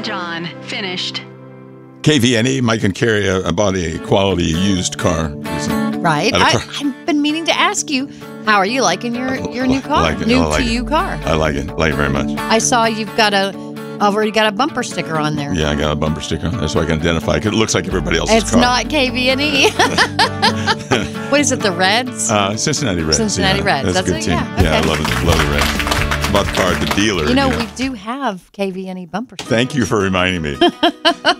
and John, finished. KVNE, Mike and Carrie, I bought a quality used car. Right. I've been meaning to ask you, how are you liking your new car? New to you car. I like it. Like it very much. I saw you've already got a bumper sticker on there. Yeah, I got a bumper sticker on there so I can identify it. It looks like everybody else's It's car. not KVNE. What is it, the Reds? Cincinnati Reds. Cincinnati Reds. That's a good team. Okay. Yeah, I love it. Love the Reds. Bought the car at the dealer. We do have KVNE bumper stickers. Thank you for reminding me.